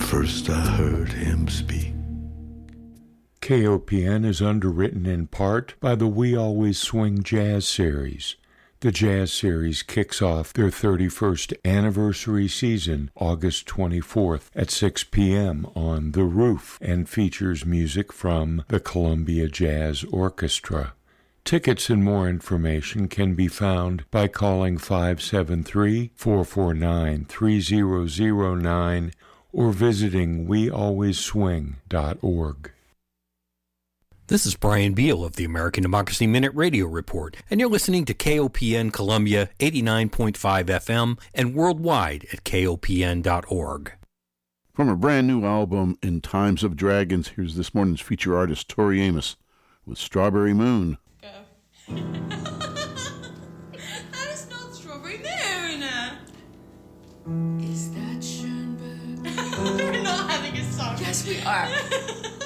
first I heard him speak. KOPN is underwritten in part by the We Always Swing Jazz Series. The Jazz Series kicks off their 31st anniversary season August 24th at 6 p.m. on The Roof and features music from the Columbia Jazz Orchestra. Tickets and more information can be found by calling 573-449-3009 or visiting wealwaysswing.org. This is Brian Beal of the American Democracy Minute Radio Report, and you're listening to KOPN Columbia 89.5 FM and worldwide at kopn.org. From a brand new album, In Times of Dragons, here's this morning's feature artist, Tori Amos, with Strawberry Moon. Go. That is not Strawberry Moon! Is that Schoenberg? We're not having a song. Yes, we are.